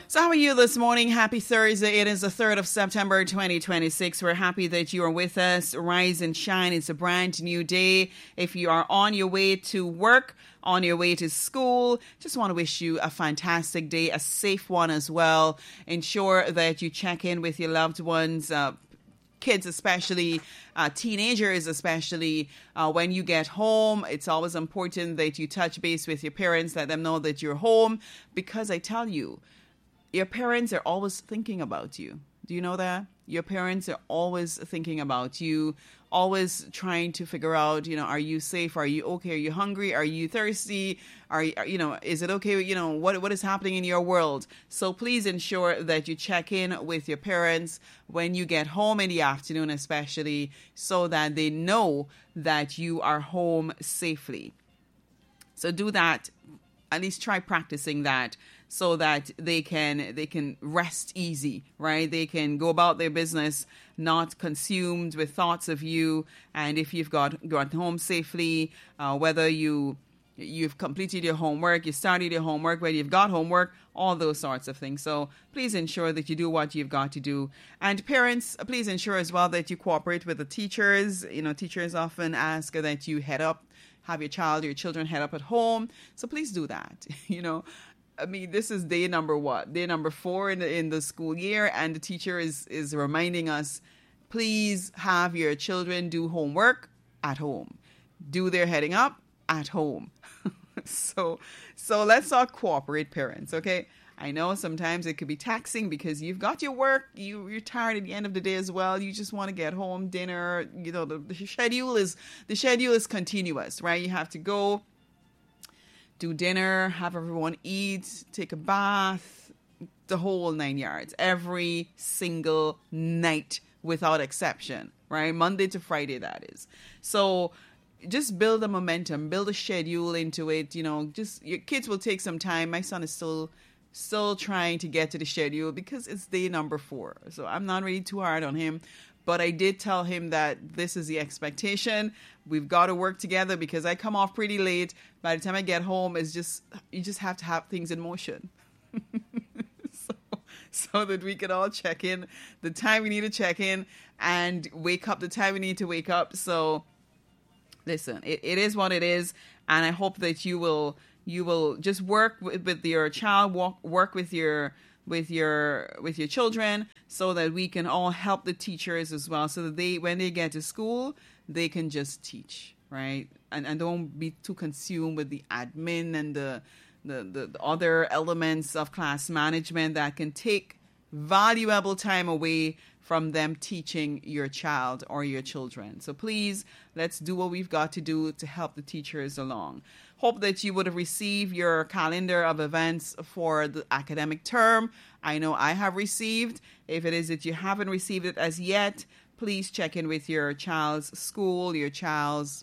So how are you this morning? Happy Thursday. It is the 3rd of September, 2026. We're happy that you are with us. Rise and shine. It's a brand new day. If you are on your way to work, on your way to school, just want to wish you a fantastic day, a safe one as well. Ensure that you check in with your loved ones, kids especially, teenagers especially. When you get home, it's always important that you touch base with your parents, let them know that you're home, because I tell you, your parents are always thinking about you. Do you know that? Your parents are always thinking about you, always trying to figure out, are you safe? Are you okay? Are you hungry? Are you thirsty? Is it okay? What is happening in your world? So please ensure that you check in with your parents when you get home in the afternoon, especially, so that they know that you are home safely. So do that. At least try practicing that, so that they can rest easy, right? They can go about their business not consumed with thoughts of you. And if you've gone home safely, whether you've completed your homework, you started your homework, whether you've got homework, all those sorts of things. So please ensure that you do what you've got to do. And parents, please ensure as well that you cooperate with the teachers. Teachers often ask that you have your children head up at home. So please do that. This is day number what? Day number 4 in the school year, and the teacher is reminding us, please have your children do homework at home. Do their heading up at home. So let's all cooperate, parents, okay? I know sometimes it could be taxing because you've got your work, you're tired at the end of the day as well. You just want to get home, dinner. The schedule is continuous, right? You have to go do dinner, have everyone eat, take a bath, the whole 9 yards, every single night without exception, right? Monday to Friday, that is. So just build a momentum, build a schedule into it. Just your kids will take some time. My son is still trying to get to the schedule because it's day number 4. So I'm not really too hard on him. But I did tell him that this is the expectation. We've got to work together because I come off pretty late. By the time I get home, you just have to have things in motion. so that we can all check in the time we need to check in and wake up the time we need to wake up. So listen, it is what it is. And I hope that you will just work with your child, work with your children, so that we can all help the teachers as well, so that when they get to school, they can just teach, right? And don't be too consumed with the admin and the other elements of class management that can take valuable time away from them teaching your child or your children. So please, let's do what we've got to do to help the teachers along. Hope that you would have received your calendar of events for the academic term. I know I have received. If it is that you haven't received it as yet, please check in with your child's school, your children's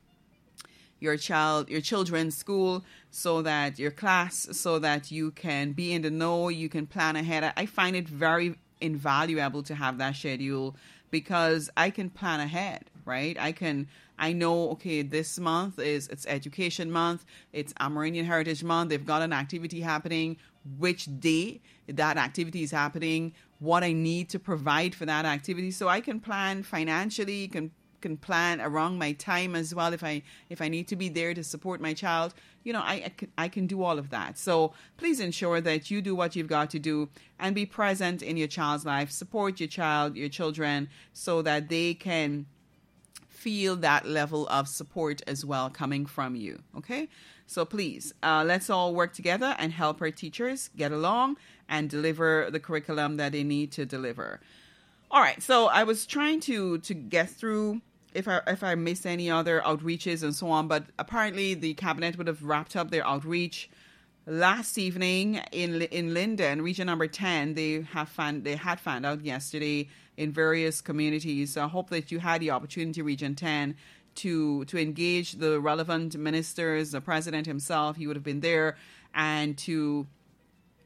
school, so that your class, so that you can be in the know, you can plan ahead. I find it very invaluable to have that schedule because I can plan ahead, right? I know, okay, this month it's Education Month, it's Amerindian Heritage Month, they've got an activity happening, which day that activity is happening, what I need to provide for that activity. So I can plan financially, can plan around my time as well. If I need to be there to support my child, I can do all of that. So please ensure that you do what you've got to do and be present in your child's life. Support your children, so that they can feel that level of support as well coming from you. Okay? So please, let's all work together and help our teachers get along and deliver the curriculum that they need to deliver. All right. So I was trying to get through if I missed any other outreaches and so on, but apparently the cabinet would have wrapped up their outreach last evening in Linden, region number 10. They had found out yesterday in various communities. So I hope that you had the opportunity, region 10, to engage the relevant ministers, the president himself. He would have been there, and to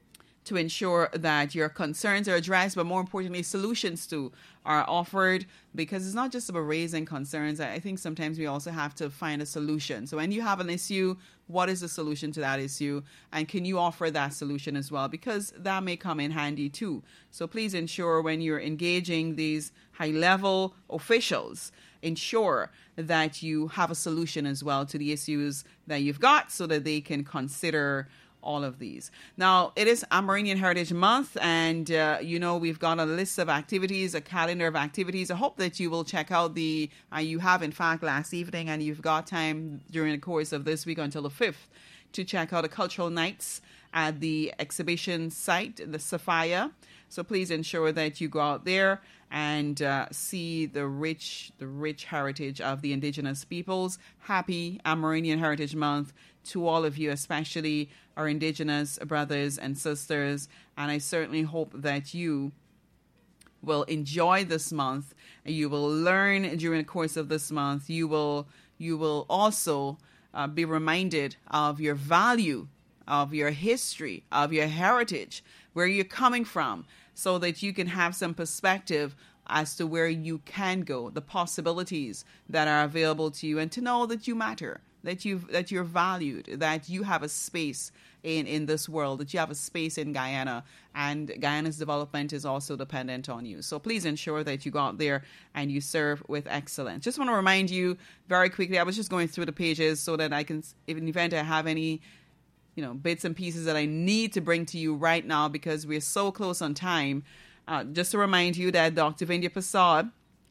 to ensure that your concerns are addressed, but more importantly, solutions too are offered, because it's not just about raising concerns. I think sometimes we also have to find a solution. So when you have an issue, what is the solution to that issue? And can you offer that solution as well? Because that may come in handy too. So please ensure when you're engaging these high-level officials, ensure that you have a solution as well to the issues that you've got so that they can consider all of these. Now, it is Amerindian Heritage Month, and we've got a list of activities, a calendar of activities. I hope that you will check out you have in fact last evening, and you've got time during the course of this week until the 5th to check out the cultural nights at the exhibition site, the Sophia. So please ensure that you go out there and see the rich heritage of the indigenous peoples. Happy Amerindian Heritage Month to all of you, especially our indigenous brothers and sisters. And I certainly hope that you will enjoy this month. You will learn during the course of this month. You will also be reminded of your value, of your history, of your heritage, where you're coming from, so that you can have some perspective as to where you can go, the possibilities that are available to you, and to know that you matter, that you're valued, that you have a space in this world, that you have a space in Guyana, and Guyana's development is also dependent on you. So please ensure that you go out there and you serve with excellence. Just want to remind you very quickly, I was just going through the pages so that I can, if in the event I have any bits and pieces that I need to bring to you right now, because we're so close on time. Just to remind you that Dr. Vindhya Prasad,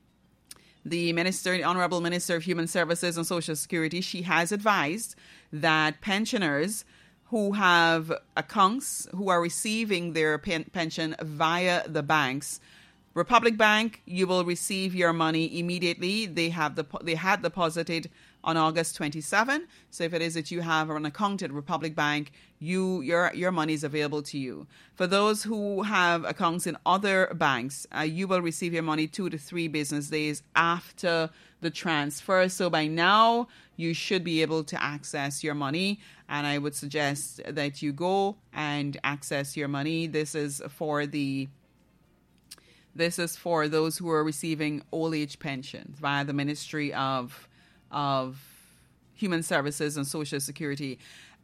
the Honorable Minister of Human Services and Social Security, she has advised that pensioners who have accounts, who are receiving their pension via the banks, Republic Bank, you will receive your money immediately. They had deposited on August 27. So if it is that you have an account at Republic Bank, your money is available to you. For those who have accounts in other banks, you will receive your money 2 to 3 business days after the transfer. So by now, you should be able to access your money. And I would suggest that you go and access your money. This is for those who are receiving old age pensions via the Ministry of Human Services and Social Security.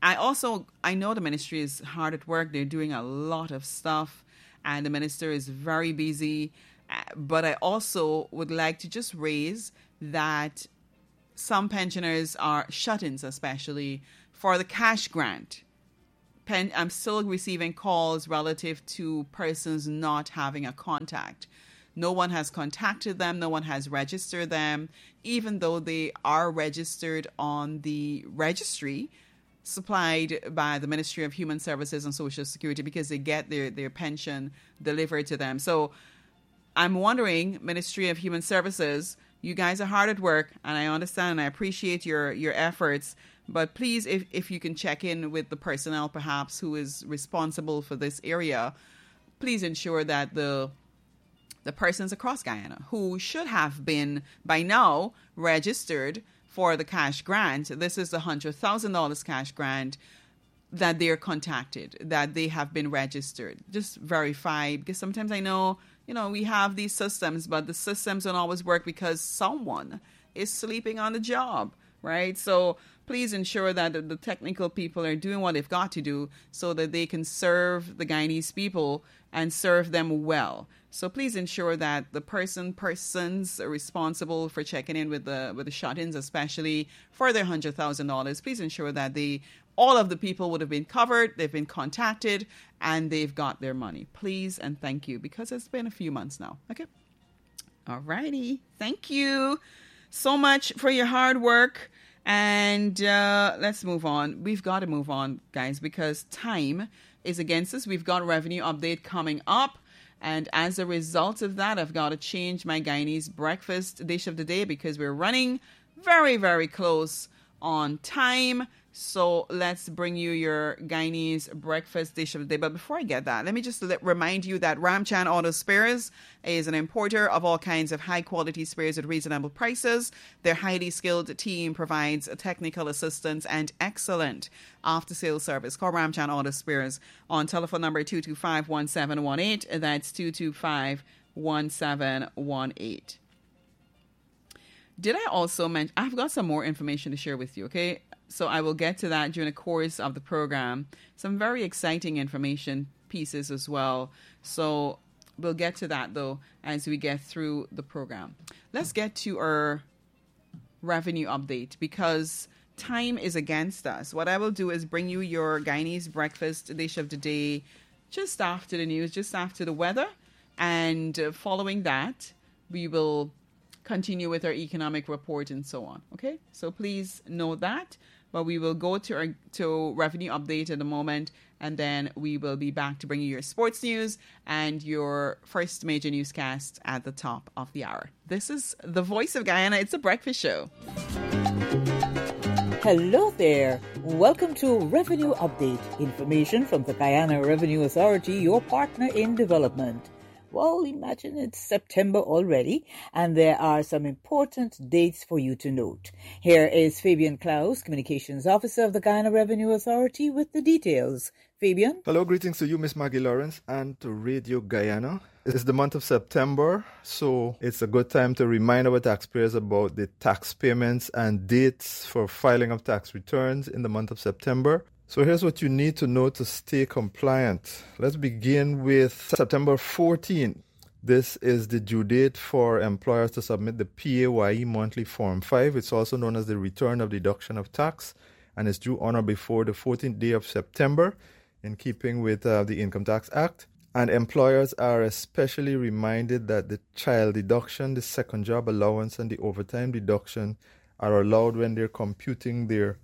I know the ministry is hard at work. They're doing a lot of stuff, and the minister is very busy. But I also would like to just raise that some pensioners are shut-ins, especially for the cash grant. I'm still receiving calls relative to persons not having a contact. No one has contacted them. No one has registered them, even though they are registered on the registry supplied by the Ministry of Human Services and Social Security, because they get their pension delivered to them. So I'm wondering, Ministry of Human Services, you guys are hard at work, and I understand and I appreciate your efforts. But please, if you can check in with the personnel perhaps who is responsible for this area, please ensure that the persons across Guyana who should have been by now registered for the cash grant, this is the $100,000 cash grant, that they're contacted, that they have been registered. Just verify, because sometimes I know, we have these systems, but the systems don't always work because someone is sleeping on the job, right? So please ensure that the technical people are doing what they've got to do so that they can serve the Guyanese people and serve them well. So please ensure that the persons responsible for checking in with the shut-ins, especially for their $100,000, please ensure that all of the people would have been covered, they've been contacted, and they've got their money. Please and thank you, because it's been a few months now. Okay. All righty. Thank you so much for your hard work. And let's move on. We've got to move on, guys, because time is against us. We've got revenue update coming up. And as a result of that, I've got to change my Guyanese breakfast dish of the day, because we're running very, very close on time. So let's bring you your Guyanese breakfast dish of the day. But before I get that, let me just remind you that Ramchan Auto Spares is an importer of all kinds of high-quality spares at reasonable prices. Their highly skilled team provides technical assistance and excellent after-sales service. Call Ramchan Auto Spares on telephone number 225-1718. That's 225-1718. Did I also mention, I've got some more information to share with you, okay? So I will get to that during the course of the program. Some very exciting information pieces as well. So we'll get to that, though, as we get through the program. Let's get to our revenue update because time is against us. What I will do is bring you your Guyanese breakfast dish of the day just after the news, just after the weather. And following that, we will continue with our economic report and so on. Okay, so please note that. But we will go to our revenue update in a moment, and then we will be back to bring you your sports news and your first major newscast at the top of the hour. This is the Voice of Guyana. It's a breakfast show. Hello there. Welcome to Revenue Update. Information from the Guyana Revenue Authority, your partner in development. Well, imagine it's September already, and there are some important dates for you to note. Here is Fabian Klaus, Communications Officer of the Guyana Revenue Authority, with the details. Fabian? Hello, greetings to you, Miss Maggie Lawrence, and to Radio Guyana. It's the month of September, so it's a good time to remind our taxpayers about the tax payments and dates for filing of tax returns in the month of September. So here's what you need to know to stay compliant. Let's begin with September 14. This is the due date for employers to submit the PAYE Monthly Form 5. It's also known as the Return of Deduction of Tax, and it's due on or before the 14th day of September, in keeping with the Income Tax Act. And employers are especially reminded that the child deduction, the second job allowance, and the overtime deduction are allowed when they're computing their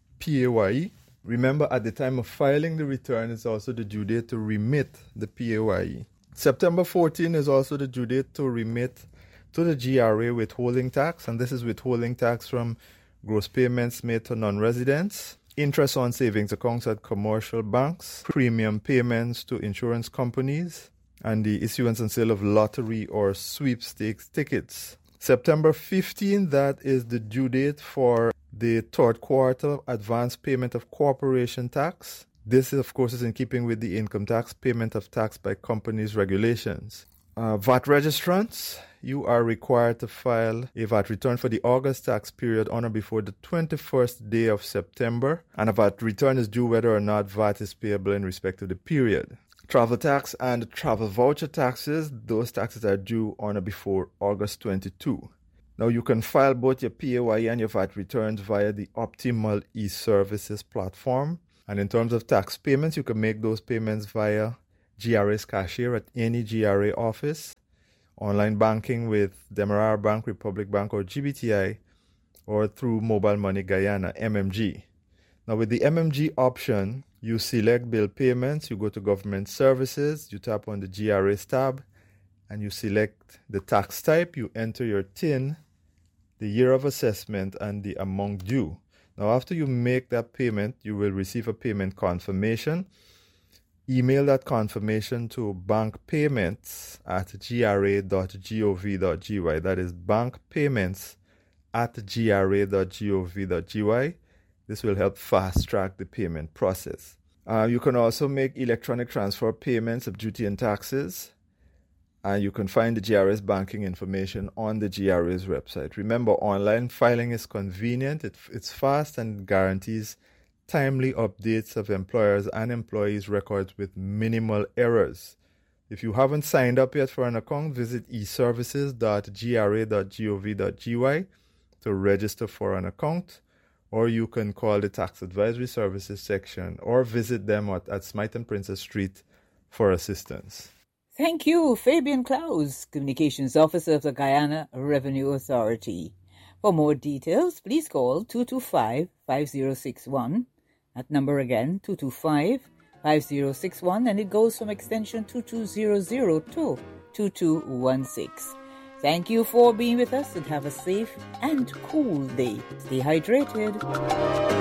PAYE. Remember, at the time of filing the return is also the due date to remit the PAYE. September 14 is also the due date to remit to the GRA withholding tax, and this is withholding tax from gross payments made to non-residents, interest on savings accounts at commercial banks, premium payments to insurance companies, and the issuance and sale of lottery or sweepstakes tickets. September 15, that is the due date for the third quarter advance payment of corporation tax. This, of course, is in keeping with the income tax payment of tax by companies regulations. VAT registrants, you are required to file a VAT return for the August tax period on or before the 21st day of September, and a VAT return is due whether or not VAT is payable in respect to the period. Travel tax and travel voucher taxes, those taxes are due on or before August 22. Now, you can file both your PAYE and your VAT returns via the Optimal e-Services platform. And in terms of tax payments, you can make those payments via GRA's cashier at any GRA office, online banking with Demerara Bank, Republic Bank, or GBTI, or through Mobile Money Guyana, MMG. Now, with the MMG option, you select bill payments, you go to government services, you tap on the GRA's tab, and you select the tax type, you enter your TIN, the year of assessment, and the amount due. Now, after you make that payment, you will receive a payment confirmation. Email that confirmation to bankpayments@gra.gov.gy. That is bankpayments@gra.gov.gy. This will help fast-track the payment process. You can also make electronic transfer payments of duty and taxes. And you can find the GRA's banking information on the GRA's website. Remember, online filing is convenient, it's fast, and guarantees timely updates of employers' and employees' records with minimal errors. If you haven't signed up yet for an account, visit eservices.gra.gov.gy to register for an account, or you can call the Tax Advisory Services section or visit them at Smythe and Princess Street for assistance. Thank you, Fabian Klaus, Communications Officer of the Guyana Revenue Authority. For more details, please call 225-5061. That number again, 225-5061, and it goes from extension 2200 to 2216. Thank you for being with us, and have a safe and cool day. Stay hydrated.